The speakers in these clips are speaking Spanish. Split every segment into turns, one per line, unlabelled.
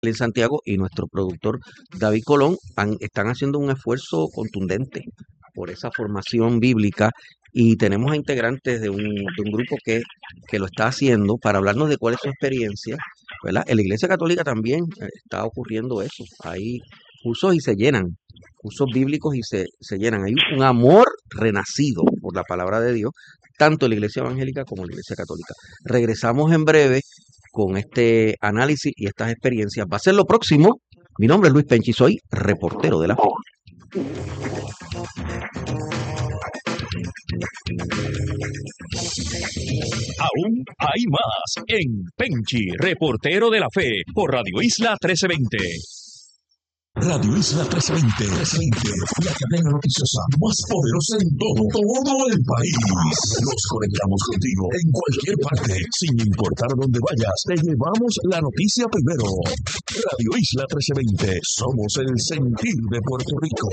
en Santiago y nuestro productor David Colón están haciendo un esfuerzo contundente por esa formación bíblica y tenemos a integrantes de un grupo que lo está haciendo para hablarnos de cuál es su experiencia, ¿verdad? En la Iglesia Católica también está ocurriendo eso. Hay cursos y se llenan, cursos bíblicos y se llenan. Hay un amor renacido por la palabra de Dios, tanto en la Iglesia Evangélica como en la Iglesia Católica. Regresamos en breve con este análisis y estas experiencias. Va a ser lo próximo. Mi nombre es Luis Penchi, soy reportero de la fe.
Aún hay más en Penchi, reportero de la fe, por Radio Isla 1320. Radio Isla 1320, la cadena noticiosa más poderosa en todo el país. Nos conectamos contigo en cualquier parte, sin importar dónde vayas. Te llevamos la noticia primero. Radio Isla 1320, somos el sentir de Puerto Rico.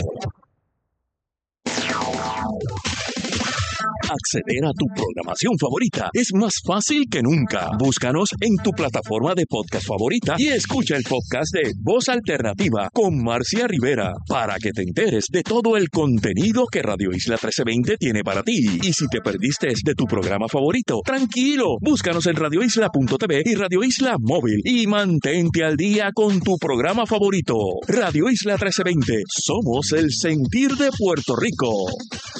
Acceder a tu programación favorita es más fácil que nunca. Búscanos en tu plataforma de podcast favorita y escucha el podcast de Voz Alternativa con Marcia Rivera para que te enteres de todo el contenido que Radio Isla 1320 tiene para ti. Y si te perdiste de tu programa favorito, tranquilo, búscanos en radioisla.tv y Radio Isla Móvil y mantente al día con tu programa favorito. Radio Isla 1320, somos el sentir de Puerto Rico.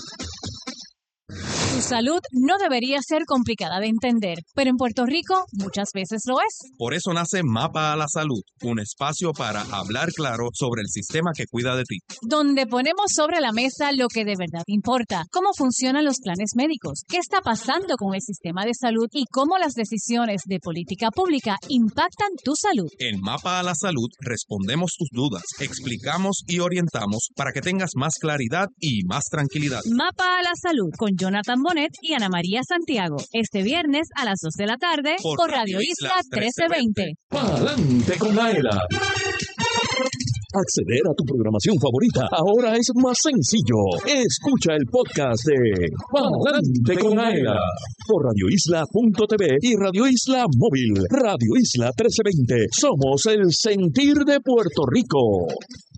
Tu salud no debería ser complicada de entender, pero en Puerto Rico muchas veces lo es.
Por eso nace Mapa a la Salud, un espacio para hablar claro sobre el sistema que cuida de ti.
Donde ponemos sobre la mesa lo que de verdad importa, cómo funcionan los planes médicos, qué está pasando con el sistema de salud y cómo las decisiones de política pública impactan tu salud.
En Mapa a la Salud respondemos tus dudas, explicamos y orientamos para que tengas más claridad y más tranquilidad.
Mapa a la Salud con Jonathan Bonet y Ana María Santiago. Este viernes a las 2 de la tarde por Radio Isla 1320.
¡Pa'lante con la era! Acceder a tu programación favorita ahora es más sencillo. Escucha el podcast de Pa'lante con la era por radioisla.tv y Radio Isla Móvil. Radio Isla 1320. Somos el sentir de Puerto Rico.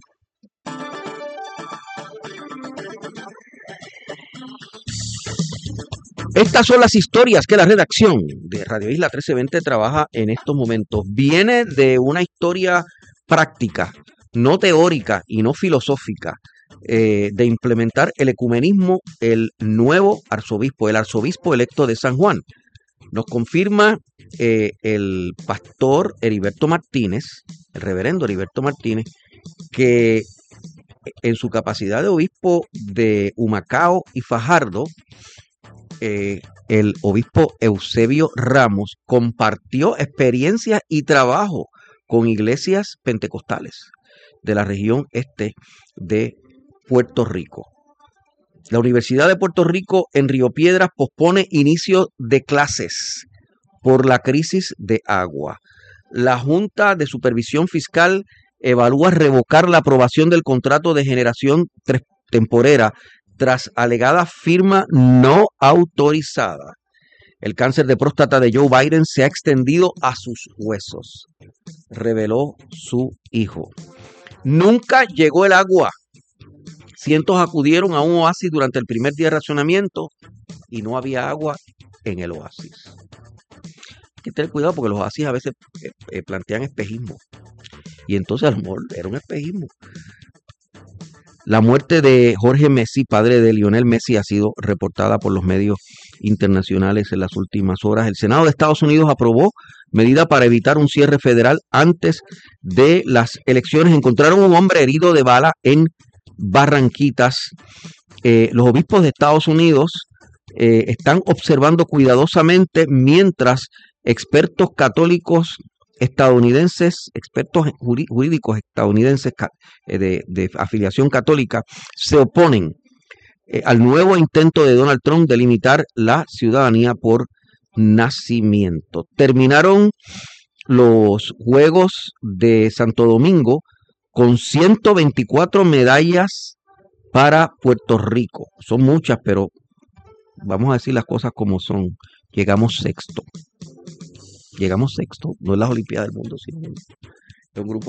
Estas son las historias que la redacción de Radio Isla 1320 trabaja en estos momentos. Viene de una historia práctica, no teórica y no filosófica, de implementar el ecumenismo, el nuevo arzobispo, el arzobispo electo de San Juan. Nos confirma el pastor Heriberto Martínez, el reverendo Heriberto Martínez, que en su capacidad de obispo de Humacao y Fajardo, el obispo Eusebio Ramos compartió experiencias y trabajo con iglesias pentecostales de la región este de Puerto Rico. La Universidad de Puerto Rico en Río Piedras pospone inicio de clases por la crisis de agua. La Junta de Supervisión Fiscal evalúa revocar la aprobación del contrato de generación temporera tras alegada firma no autorizada. El cáncer de próstata de Joe Biden se ha extendido a sus huesos, reveló su hijo. Nunca llegó el agua. Cientos acudieron a un oasis durante el primer día de racionamiento y no había agua en el oasis. Hay que tener cuidado porque los oasis a veces plantean espejismo. Y entonces a lo mejor era un espejismo. La muerte de Jorge Messi, padre de Lionel Messi, ha sido reportada por los medios internacionales en las últimas horas. El Senado de Estados Unidos aprobó medida para evitar un cierre federal antes de las elecciones. Encontraron un hombre herido de bala en Barranquitas. Los obispos de Estados Unidos están observando cuidadosamente mientras expertos católicos estadounidenses, expertos jurídicos estadounidenses de afiliación católica, se oponen al nuevo intento de Donald Trump de limitar la ciudadanía por nacimiento. Terminaron los Juegos de Santo Domingo con 124 medallas para Puerto Rico. Son muchas, pero vamos a decir las cosas como son. Llegamos sexto, no en las Olimpiadas del mundo, sino un grupo